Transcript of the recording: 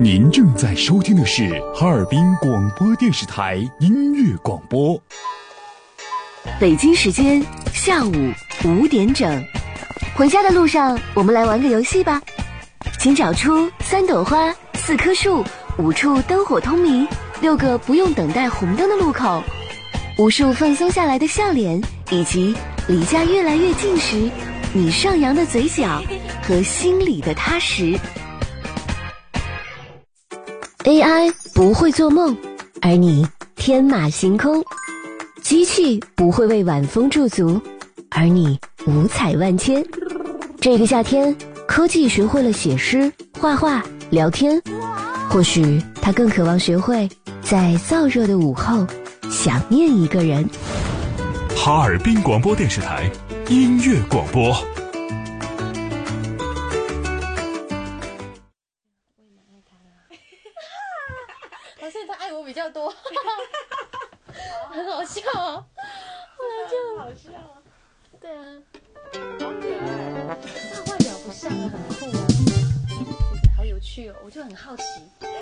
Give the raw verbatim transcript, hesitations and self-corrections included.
您正在收听的是哈尔滨广播电视台音乐广播。 北京时间下午五点整，回家的路上，我们来玩个游戏吧。请找出三朵花、四棵树、五处灯火通明、六个不用等待红灯的路口，无数放松下来的笑脸，以及离家越来越近时，你上扬的嘴角和心里的踏实。A I 不会做梦，而你天马行空。机器不会为晚风驻足，而你五彩万千。这个夏天，科技学会了写诗、画画、聊天，或许它更渴望学会在燥热的午后想念一个人。 哈尔滨广播电视台音乐广播。 好像他爱我比较多，很好笑哦，后来就好笑啊， 对啊， 好可爱， 那外表不像啊，很酷啊，好有趣哦，我就很好奇。